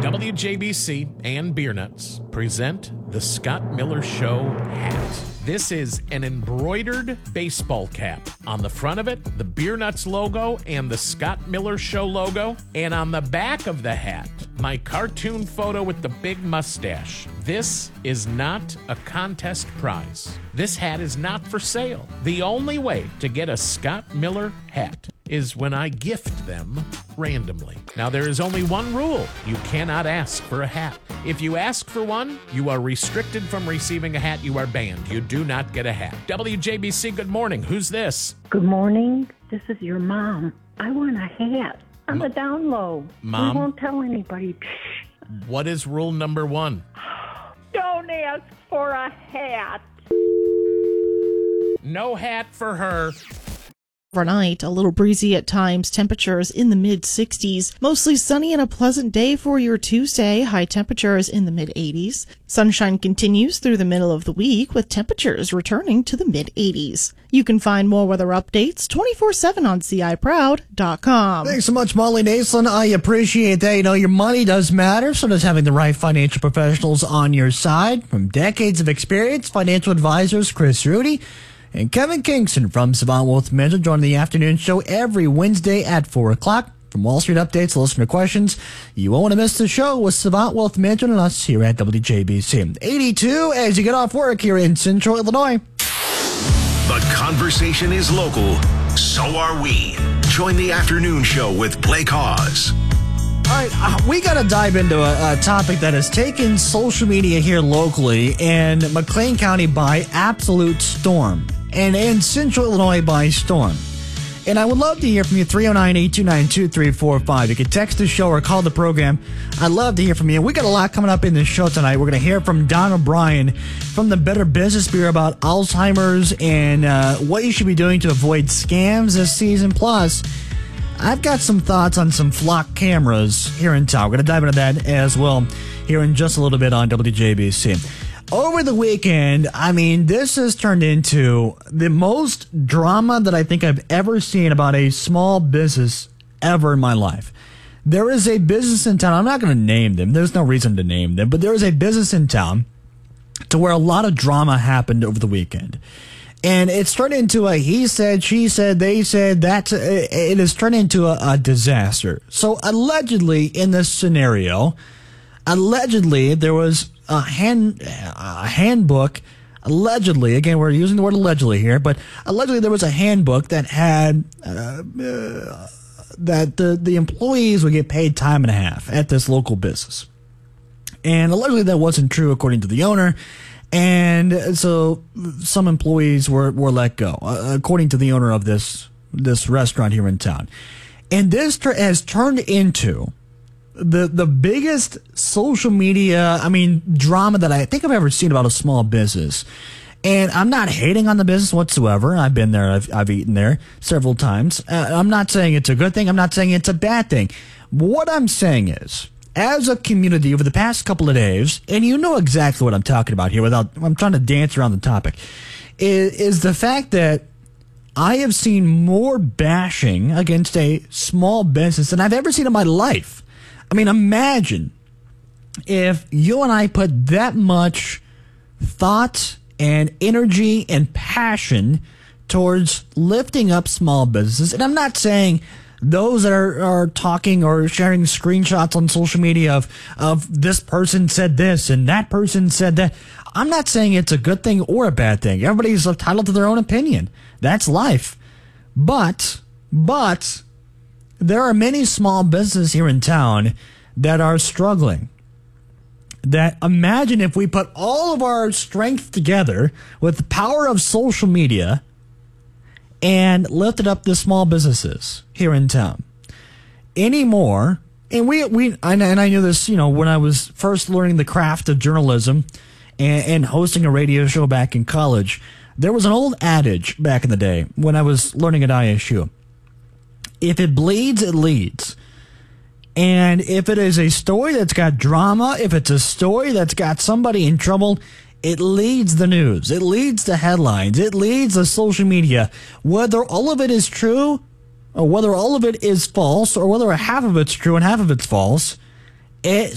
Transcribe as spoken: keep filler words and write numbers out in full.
W J B C and Beer Nuts present the Scott Miller Show hat. This is an embroidered baseball cap. On the front of it, the Beer Nuts logo and the Scott Miller Show logo. And on the back of the hat, my cartoon photo with the big mustache. This is not a contest prize. This hat is not for sale. The only way to get a Scott Miller hat is when I gift them randomly. Now, there is only one rule. You cannot ask for a hat. If you ask for one, you are restricted from receiving a hat. You are banned. You do not get a hat. W J B C, good morning. Who's this? Good morning. This is your mom. I want a hat. I'm M- a down low. Mom? We won't tell anybody. What is rule number one? Don't ask for a hat. No hat for her. Overnight, a little breezy at times, temperatures in the mid sixties. Mostly sunny and a pleasant day for your Tuesday. High temperatures in the mid eighties. Sunshine continues through the middle of the week with temperatures returning to the mid eighties. You can find more weather updates twenty-four seven on C I proud dot com. Thanks so much, Molly Naslin. I appreciate that. You know, your money does matter, so does having the right financial professionals on your side. From decades of experience, financial advisors Chris Rudy and Kevin Kingston from Savant Wealth Management join the afternoon show every Wednesday at four o'clock. From Wall Street updates to listener questions, you won't want to miss the show with Savant Wealth Management and us here at W J B C. eighty-two as you get off work here in Central Illinois. The conversation is local. So are we. Join the afternoon show with Blake Hawes. All right, uh, we got to dive into a, a topic that has taken social media here locally and McLean County by absolute storm, and in Central Illinois by storm. And I would love to hear from you, three oh nine, eight two nine, two three four five. You can text the show or call the program. I'd love to hear from you. We got a lot coming up in this show tonight. We're going to hear from Don O'Brien from the Better Business Bureau about Alzheimer's and uh, what you should be doing to avoid scams this season. Plus, I've got some thoughts on some flock cameras here in town. We're going to dive into that as well here in just a little bit on W J B C. Over the weekend, I mean, this has turned into the most drama that I think I've ever seen about a small business ever in my life. There is a business in town. I'm not going to name them. There's no reason to name them. But there is a business in town to where a lot of drama happened over the weekend. And it's turned into a he said, she said, they said, that it has turned into a, a disaster. So allegedly in this scenario, allegedly there was a hand a handbook. Allegedly, again, we're using the word allegedly here, but allegedly there was a handbook that had uh, uh, that the, the employees would get paid time and a half at this local business. And allegedly that wasn't true according to the owner. And so some employees were, were let go, uh, according to the owner of this this restaurant here in town. And this ter- has turned into the the biggest social media, I mean, drama that I think I've ever seen about a small business. And I'm not hating on the business whatsoever. I've been there. I've, I've eaten there several times. Uh, I'm not saying it's a good thing. I'm not saying it's a bad thing. What I'm saying is, as a community over the past couple of days, and you know exactly what I'm talking about here without, I'm trying to dance around the topic, is, is the fact that I have seen more bashing against a small business than I've ever seen in my life. I mean, imagine if you and I put that much thought and energy and passion towards lifting up small businesses. And I'm not saying those that are, are talking or sharing screenshots on social media of, of this person said this and that person said that. I'm not saying it's a good thing or a bad thing. Everybody's entitled to their own opinion. That's life. But, but there are many small businesses here in town that are struggling. That imagine if we put all of our strength together with the power of social media and lifted up the small businesses here in town anymore. And we, we, and I knew this, you know, when I was first learning the craft of journalism and, and hosting a radio show back in college. There was an old adage back in the day when I was learning at I S U. If it bleeds, it leads. And if it is a story that's got drama, if it's a story that's got somebody in trouble, it leads the news. It leads the headlines. It leads the social media. Whether all of it is true or whether all of it is false or whether half of it's true and half of it's false, it